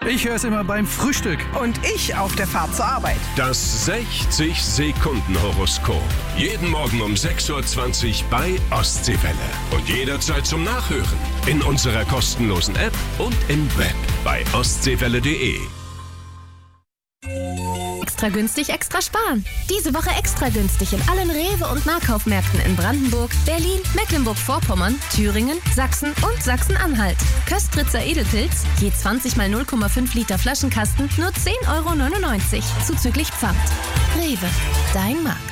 Ich höre es immer beim Frühstück. Und ich auf der Fahrt zur Arbeit. Das 60-Sekunden-Horoskop. Jeden Morgen um 6.20 Uhr bei Ostseewelle. Und jederzeit zum Nachhören. In unserer kostenlosen App und im Web bei ostseewelle.de. Extra günstig, extra sparen. Diese Woche extra günstig in allen Rewe- und Nahkaufmärkten in Brandenburg, Berlin, Mecklenburg-Vorpommern, Thüringen, Sachsen und Sachsen-Anhalt. Köstritzer Edelpilz, je 20 mal 0,5 Liter Flaschenkasten, nur 10,99 € zuzüglich Pfand. Rewe, dein Markt.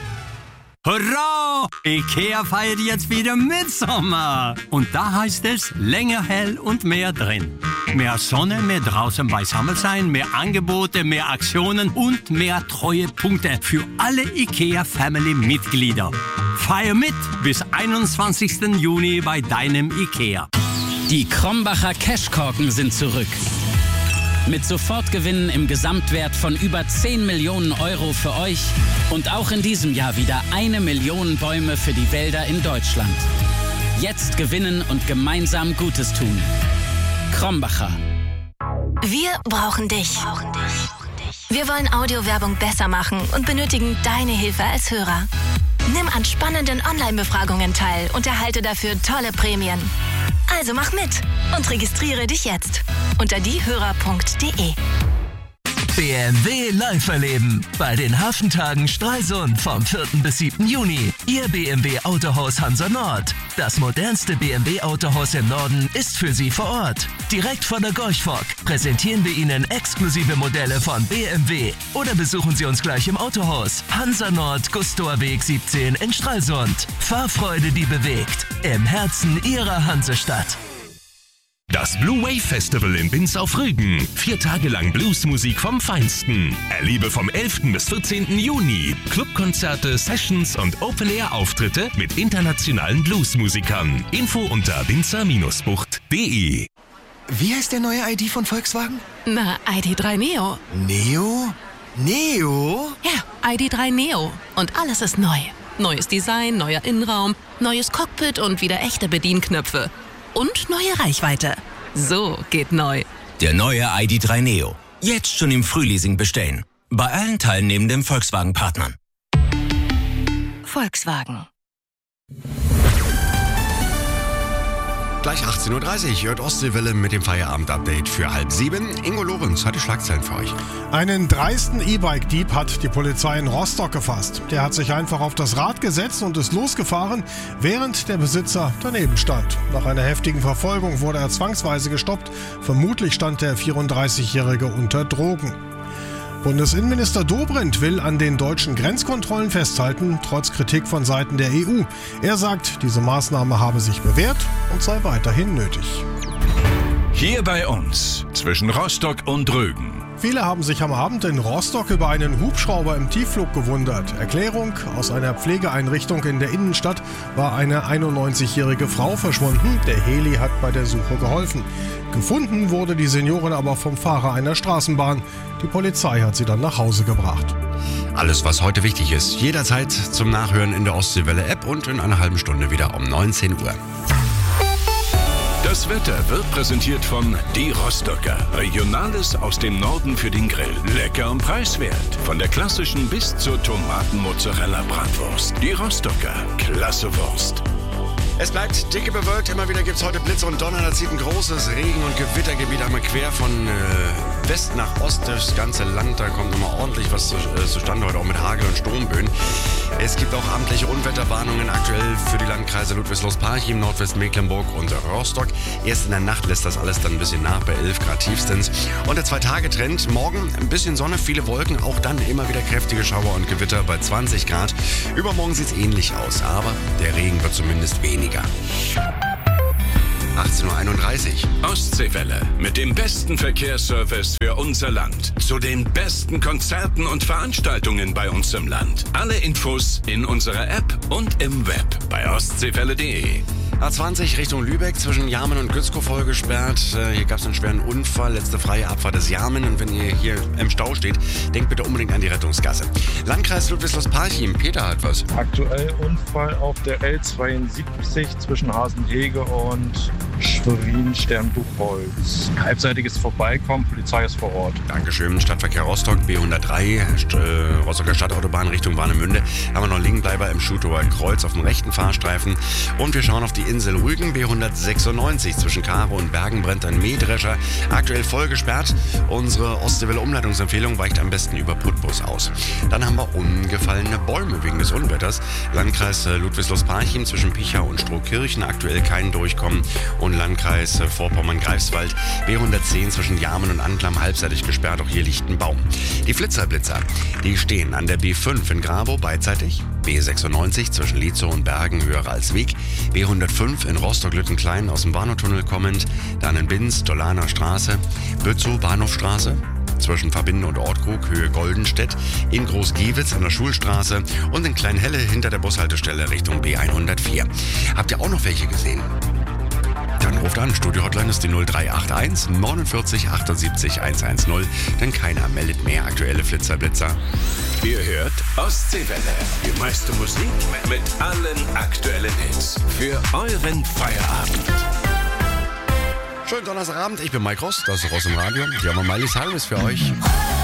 Hurra! Ikea feiert jetzt wieder Mitsommer. Und da heißt es länger hell und mehr drin. Mehr Sonne, mehr draußen beisammen sein, mehr Angebote, mehr Aktionen und mehr Treuepunkte für alle Ikea-Family-Mitglieder. Feier mit bis 21. Juni bei deinem Ikea. Die Krombacher Cashkorken sind zurück. Mit Sofortgewinnen im Gesamtwert von über 10 Millionen € für euch und auch in diesem Jahr wieder 1 Million Bäume für die Wälder in Deutschland. Jetzt gewinnen und gemeinsam Gutes tun. Krombacher. Wir brauchen dich. Wir wollen Audiowerbung besser machen und benötigen deine Hilfe als Hörer. Nimm an spannenden Online-Befragungen teil und erhalte dafür tolle Prämien. Also mach mit und registriere dich jetzt unter diehörer.de. BMW live erleben bei den Hafentagen Stralsund vom 4. bis 7. Juni. Ihr BMW Autohaus Hansa Nord. Das modernste BMW Autohaus im Norden ist für Sie vor Ort. Direkt von der Gorchfock präsentieren wir Ihnen exklusive Modelle von BMW. Oder besuchen Sie uns gleich im Autohaus. Hansa Nord, Gustorweg 17 in Stralsund. Fahrfreude, die bewegt. Im Herzen Ihrer Hansestadt. Das Blue Wave Festival in Binz auf Rügen. 4 Tage lang Bluesmusik vom Feinsten. Erlebe vom 11. bis 14. Juni Clubkonzerte, Sessions und Open-Air-Auftritte mit internationalen Bluesmusikern. Info unter binzer-bucht.de. Wie heißt der neue ID von Volkswagen? Na, ID.3 Neo. Neo? Neo? Ja, ID.3 Neo. Und alles ist neu. Neues Design, neuer Innenraum, neues Cockpit und wieder echte Bedienknöpfe. Und neue Reichweite. So geht neu. Der neue ID.3 Neo. Jetzt schon im Frühleasing bestellen. Bei allen teilnehmenden Volkswagen-Partnern. Volkswagen. Gleich 18.30 Uhr hört Ostseewelle mit dem Feierabend-Update für 6:30. Ingo Lorenz hat die Schlagzeilen für euch. Einen dreisten E-Bike-Dieb hat die Polizei in Rostock gefasst. Der hat sich einfach auf das Rad gesetzt und ist losgefahren, während der Besitzer daneben stand. Nach einer heftigen Verfolgung wurde er zwangsweise gestoppt. Vermutlich stand der 34-Jährige unter Drogen. Bundesinnenminister Dobrindt will an den deutschen Grenzkontrollen festhalten, trotz Kritik von Seiten der EU. Er sagt, diese Maßnahme habe sich bewährt und sei weiterhin nötig. Hier bei uns, zwischen Rostock und Rügen. Viele haben sich am Abend in Rostock über einen Hubschrauber im Tiefflug gewundert. Erklärung: Aus einer Pflegeeinrichtung in der Innenstadt war eine 91-jährige Frau verschwunden. Der Heli hat bei der Suche geholfen. Gefunden wurde die Seniorin aber vom Fahrer einer Straßenbahn. Die Polizei hat sie dann nach Hause gebracht. Alles, was heute wichtig ist, jederzeit zum Nachhören in der Ostseewelle-App und in einer halben Stunde wieder um 19 Uhr. Das Wetter wird präsentiert von Die Rostocker. Regionales aus dem Norden für den Grill. Lecker und preiswert. Von der klassischen bis zur Tomaten-Mozzarella-Bratwurst. Die Rostocker. Klasse Wurst. Es bleibt dicke bewölkt, immer wieder gibt es heute Blitze und Donner. Da zieht ein großes Regen- und Gewittergebiet einmal quer von West nach Ost das ganze Land. Da kommt nochmal ordentlich was zustande heute, auch mit Hagel und Sturmböen. Es gibt auch amtliche Unwetterwarnungen aktuell für die Landkreise Ludwigslust-Parchim, Nordwestmecklenburg und Rostock. Erst in der Nacht lässt das alles dann ein bisschen nach, bei 11 Grad tiefstens. Und der 2-Tage-Trend, morgen ein bisschen Sonne, viele Wolken, auch dann immer wieder kräftige Schauer und Gewitter bei 20 Grad. Übermorgen sieht es ähnlich aus, aber der Regen wird zumindest weniger. 18.31 Uhr. Ostseewelle mit dem besten Verkehrsservice für unser Land. Zu den besten Konzerten und Veranstaltungen bei uns im Land. Alle Infos in unserer App und im Web bei ostseewelle.de. A20 Richtung Lübeck zwischen Jarmen und Gützkow voll gesperrt. Hier gab es einen schweren Unfall, letzte freie Abfahrt des Jarmen. Und wenn ihr hier im Stau steht, denkt bitte unbedingt an die Rettungsgasse. Landkreis Ludwigslust-Parchim, Peter hat was. Aktuell Unfall auf der L72 zwischen Hasenhege und Schwerin-Sternbuchholz. Halbseitiges Vorbeikommen, Polizei ist vor Ort. Dankeschön. Stadtverkehr Rostock, B103, Rostocker Stadtautobahn Richtung Warnemünde. Haben wir noch Liegenbleiber im Schutower Kreuz auf dem rechten Fahrstreifen. Und wir schauen auf die Insel Rügen, B196 zwischen Karo und Bergen brennt ein Mähdrescher. Aktuell voll gesperrt. Unsere Ostseewelle Umleitungsempfehlung weicht am besten über Putbus aus. Dann haben wir umgefallene Bäume wegen des Unwetters. Landkreis Ludwigslust-Parchim zwischen Picha und Strohkirchen, aktuell kein Durchkommen. Und Landkreis Vorpommern-Greifswald, B110 zwischen Jarmen und Anklam halbseitig gesperrt. Auch hier liegt ein Baum. Die Flitzer-Blitzer, die stehen an der B5 in Grabow beidseitig. B96 zwischen Lietzow und Bergen höher als Weg. B105 in Rostock-Lüttenklein aus dem Bahnhoftunnel kommend. Dann in Binz, Dolaner Straße. Bötzow, Bahnhofstraße. Zwischen Verbinde und Ortkrug, Höhe Goldenstedt, in Groß-Giewitz an der Schulstraße und in Kleinhelle hinter der Bushaltestelle Richtung B104. Habt ihr auch noch welche gesehen? Dann ruft an, Studio-Hotline ist die 0381 49 78 110, denn keiner meldet mehr aktuelle Flitzer-Blitzer. Ihr hört Ostseewelle, die meiste Musik mit allen aktuellen Hits für euren Feierabend. Schönen Donnerstagabend, ich bin Mike Ross, das ist Ross im Radio. Hier haben wir Miley Cyrus für euch.